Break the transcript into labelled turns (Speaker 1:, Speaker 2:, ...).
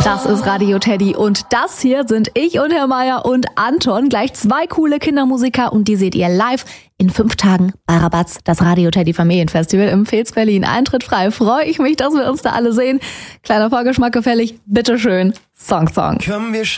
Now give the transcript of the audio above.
Speaker 1: Das ist Radio Teddy und das hier sind ich und Herr Meier und Anton. Gleich 2 coole Kindermusiker und die seht ihr live in 5 Tagen bei Rabatz, das Radio Teddy Familienfestival im Vils Berlin. Eintritt frei. Freue ich mich, dass wir uns da alle sehen. Kleiner Vorgeschmack gefällig. Bitteschön. Song.